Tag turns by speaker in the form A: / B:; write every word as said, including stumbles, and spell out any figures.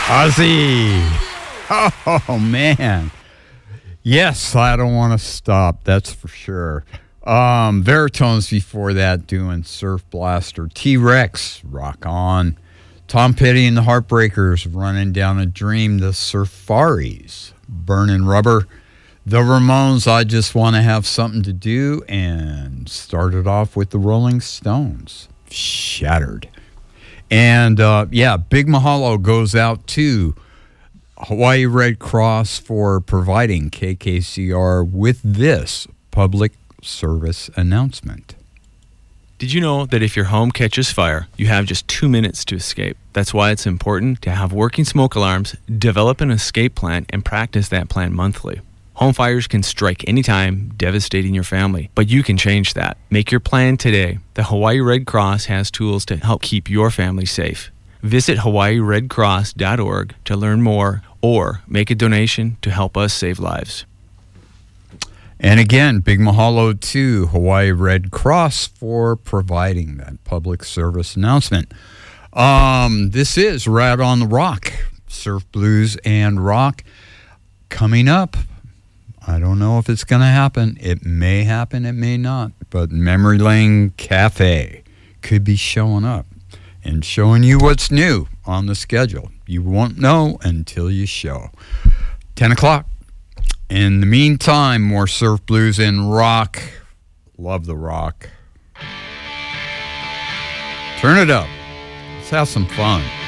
A: Ozzy. Oh, man. Yes, I don't want to stop. That's for sure. Um, Veritones before that doing Surf Blaster. T-Rex, Rock On. Tom Petty and the Heartbreakers, Running Down a Dream. The Surfaris, Burning Rubber. The Ramones, I Just Want to Have Something to Do. And started off with the Rolling Stones, Shattered. And, uh, yeah, big mahalo goes out to Hawaii Red Cross for providing K K C R with this public service announcement.
B: Did you know that if your home catches fire, you have just two minutes to escape? That's why it's important to have working smoke alarms, develop an escape plan, and practice that plan monthly. Home fires can strike anytime, devastating your family, but you can change that. Make your plan today. The Hawaii Red Cross has tools to help keep your family safe. Visit hawaii red cross dot org to learn more or make a donation to help us save lives.
A: And again, big mahalo to Hawaii Red Cross for providing that public service announcement. Um, this is Rad on the Rock, surf, blues, and rock. Coming up, I don't know if it's going to happen. It may happen, it may not. But Memory Lane Cafe could be showing up and showing you what's new on the schedule. You won't know until you show. ten o'clock. In the meantime, more surf, blues, and rock. Love the rock. Turn it up. Let's have some fun.